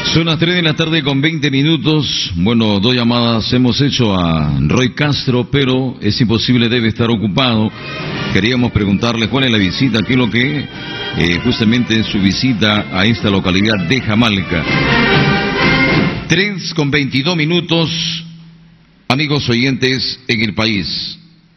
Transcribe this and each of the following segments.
Son las 3 de la tarde con 20 minutos. Bueno, 2 llamadas hemos hecho a Roy Castro, pero es imposible, debe estar ocupado. Queríamos preguntarle cuál es la visita, qué es lo que justamente su visita a esta localidad de Jamalca. 3 con 22 minutos, amigos oyentes en el país.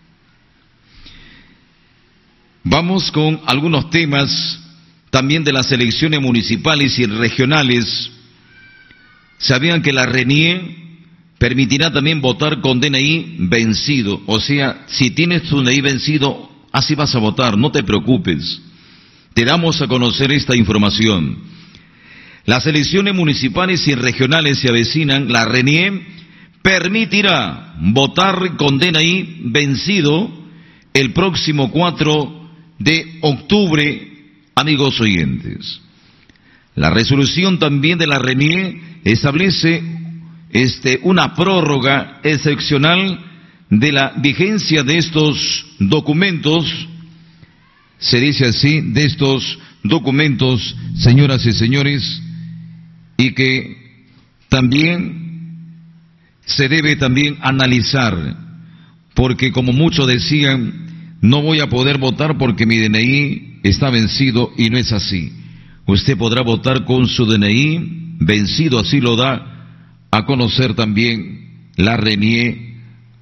Vamos con algunos temas también de las elecciones municipales y regionales. ¿Sabían que la RENIE permitirá también votar con DNI vencido? O sea, si tienes tu DNI vencido, así vas a votar, no te preocupes. Te damos a conocer esta información. Las elecciones municipales y regionales se avecinan. La RENIE permitirá votar con DNI vencido el próximo 4 de octubre, amigos oyentes. La resolución también de la RENIE establece una prórroga excepcional de la vigencia de estos documentos, se dice así, de estos documentos, señoras y señores, y que también se debe también analizar, porque como muchos decían, no voy a poder votar porque mi DNI está vencido, y no es así. Usted podrá votar con su DNI vencido, así lo da a conocer también la RENIE.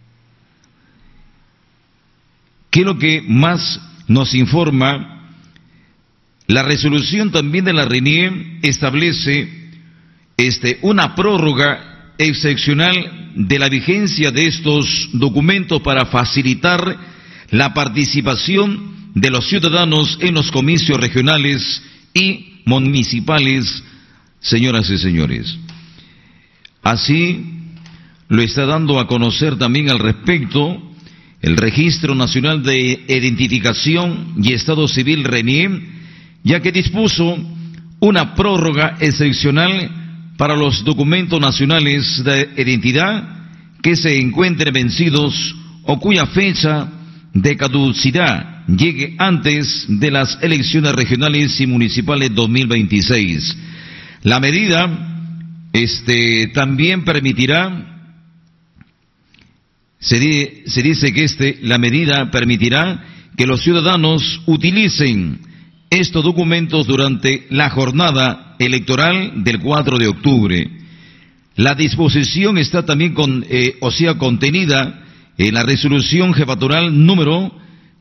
¿Qué es lo que más nos informa? La resolución también de la RENIE establece una prórroga excepcional de la vigencia de estos documentos para facilitar la participación de los ciudadanos en los comicios regionales y municipales, señoras y señores. Así lo está dando a conocer también al respecto el Registro Nacional de Identificación y Estado Civil RENIE, ya que dispuso una prórroga excepcional para los documentos nacionales de identidad que se encuentren vencidos o cuya fecha de caducidad llegue antes de las elecciones regionales y municipales 2026. La medida también permitirá, se dice que la medida permitirá que los ciudadanos utilicen estos documentos durante la jornada electoral del 4 de octubre. La disposición está también contenida en la resolución jefatural número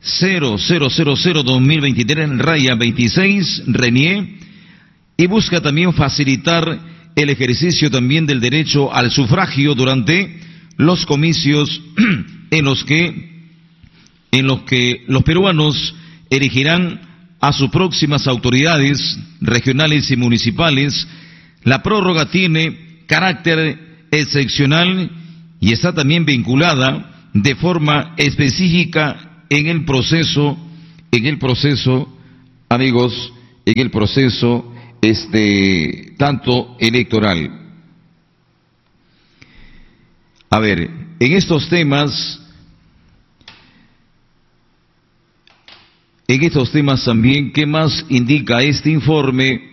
0000-2023-26 RENIE, y busca también facilitar el ejercicio también del derecho al sufragio durante los comicios en los que los peruanos elegirán a sus próximas autoridades regionales y municipales. La prórroga tiene carácter excepcional y está también vinculada de forma específica en el proceso, amigos, en el proceso tanto electoral. A ver, en estos temas también, ¿qué más indica este informe?